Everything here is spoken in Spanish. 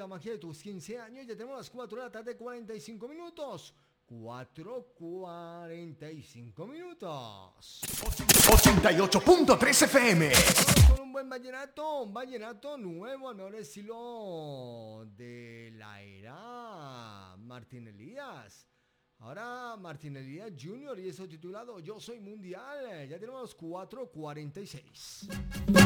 la magia de tus 15 años. Ya tenemos las 4 de la tarde, 45 minutos. 4:45 minutos. 88.3 FM. Vamos con un vallenato nuevo, al mejor estilo de la era Martín Elías. Ahora Martín Elías Jr. y eso titulado Yo Soy Mundial. Ya tenemos 4:46.